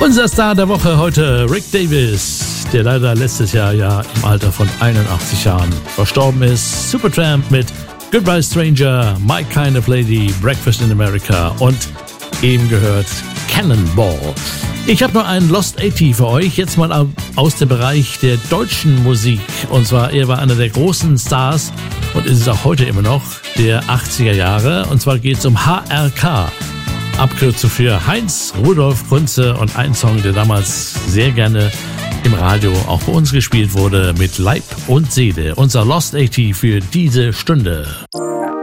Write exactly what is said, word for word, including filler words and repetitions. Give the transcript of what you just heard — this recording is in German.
Unser Star der Woche heute, Rick Davies, der leider letztes Jahr ja im Alter von einundachtzig Jahren verstorben ist. Supertramp mit Goodbye Stranger, My Kind of Lady, Breakfast in America und eben gehört Cannonball. Ich habe noch einen Lost achtzig für euch, jetzt mal aus dem Bereich der deutschen Musik. Und zwar, er war einer der großen Stars und ist es auch heute immer noch, der achtziger Jahre. Und zwar geht es um H R K. Abkürzung für Heinz Rudolf Kunze und ein Song, der damals sehr gerne im Radio auch bei uns gespielt wurde, mit Leib und Seele. Unser Lost achtzig für diese Stunde.